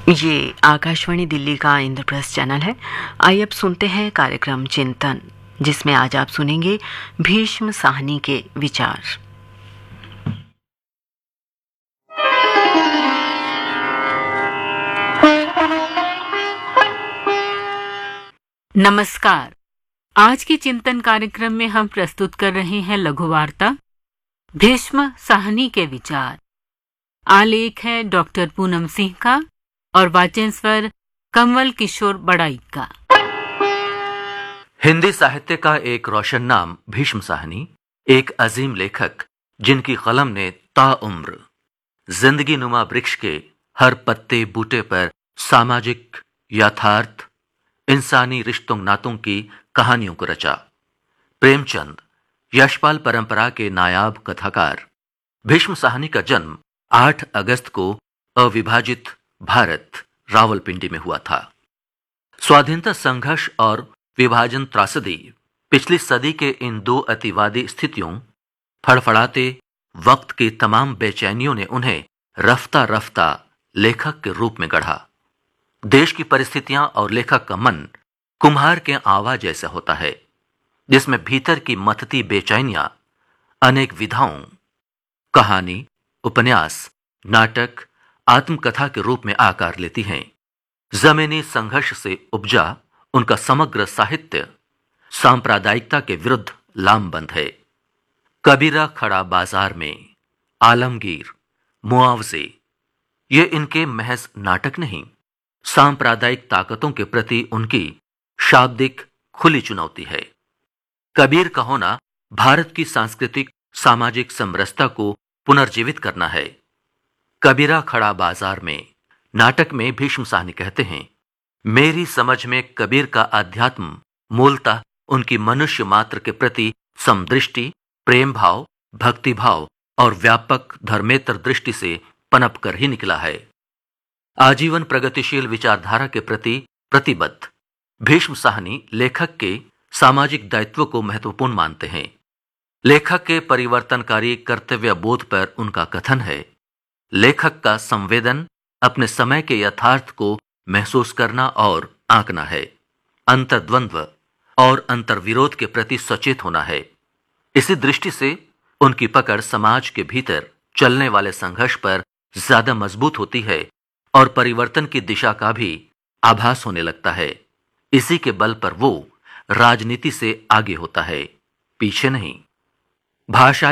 ये आकाशवाणी दिल्ली का इंद्रप्रस्थ चैनल है। आइए अब सुनते हैं कार्यक्रम चिंतन, जिसमें आज आप सुनेंगे भीष्म साहनी के विचार। नमस्कार। आज के चिंतन कार्यक्रम में हम प्रस्तुत कर रहे हैं लघु वार्ता भीष्म साहनी के विचार। आलेख है डॉक्टर पूनम सिंह का और वाचन स्वर कमल किशोर बड़ाई का। हिंदी साहित्य का एक रोशन नाम भीष्म साहनी, एक अजीम लेखक जिनकी कलम ने ताउम्र जिंदगी नुमा वृक्ष के हर पत्ते बूटे पर सामाजिक यथार्थ, इंसानी रिश्तों नातों की कहानियों को रचा। प्रेमचंद यशपाल परंपरा के नायाब कथाकार भीष्म साहनी का जन्म 8 अगस्त को अविभाजित भारत रावलपिंडी में हुआ था। स्वाधीनता संघर्ष और विभाजन त्रासदी पिछली सदी के इन दो अतिवादी स्थितियों, फड़फड़ाते वक्त की तमाम बेचैनियों ने उन्हें रफ्ता रफ्ता लेखक के रूप में गढ़ा। देश की परिस्थितियां और लेखक का मन कुम्हार के आवा जैसा होता है, जिसमें भीतर की मथती बेचैनियां अनेक विधाओं, कहानी, उपन्यास, नाटक, आत्मकथा के रूप में आकार लेती हैं। जमीनी संघर्ष से उपजा उनका समग्र साहित्य सांप्रदायिकता के विरुद्ध लामबंद है। कबीरा खड़ा बाजार में, आलमगीर, मुआवजे, ये इनके महज नाटक नहीं, सांप्रदायिक ताकतों के प्रति उनकी शाब्दिक खुली चुनौती है। कबीर का होना भारत की सांस्कृतिक सामाजिक समरसता को पुनर्जीवित करना है। कबीरा खड़ा बाजार में नाटक में भीष्म साहनी कहते हैं, मेरी समझ में कबीर का अध्यात्म मूलतः उनकी मनुष्य मात्र के प्रति समदृष्टि, प्रेम भाव, भक्ति भाव और व्यापक धर्मेतर दृष्टि से पनप कर ही निकला है। आजीवन प्रगतिशील विचारधारा के प्रति प्रतिबद्ध भीष्म साहनी लेखक के सामाजिक दायित्व को महत्वपूर्ण मानते हैं। लेखक के परिवर्तनकारी कर्तव्य बोध पर उनका कथन है, लेखक का संवेदन अपने समय के यथार्थ को महसूस करना और आंकना है, अंतर्द्वंद्व और अंतर्विरोध के प्रति सचेत होना है। इसी दृष्टि से उनकी पकड़ समाज के भीतर चलने वाले संघर्ष पर ज्यादा मजबूत होती है और परिवर्तन की दिशा का भी आभास होने लगता है। इसी के बल पर वो राजनीति से आगे होता है, पीछे नहीं। भाषा